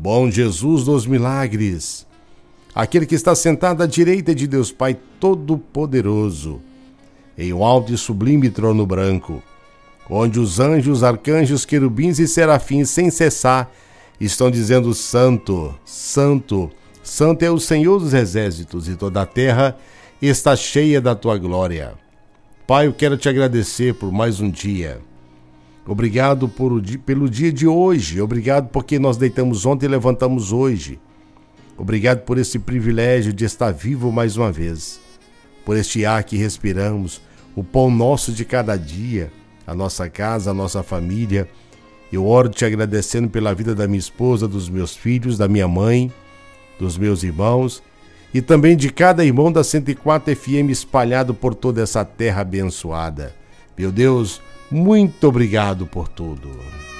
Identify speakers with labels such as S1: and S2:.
S1: bom Jesus dos milagres, aquele que está sentado à direita de Deus Pai Todo-Poderoso, em um alto e sublime trono branco, onde os anjos, arcanjos, querubins e serafins, sem cessar, estão dizendo: Santo, Santo, Santo é o Senhor dos exércitos, e toda a terra está cheia da tua glória. Pai, eu quero te agradecer por mais um dia. Obrigado pelo dia de hoje. Obrigado porque nós deitamos ontem e levantamos hoje. Obrigado por esse privilégio de estar vivo mais uma vez. Por este ar que respiramos, o pão nosso de cada dia, a nossa casa, a nossa família. Eu oro te agradecendo pela vida da minha esposa, dos meus filhos, da minha mãe, dos meus irmãos e também de cada irmão da 104 FM espalhado por toda essa terra abençoada. Meu Deus, muito obrigado por tudo.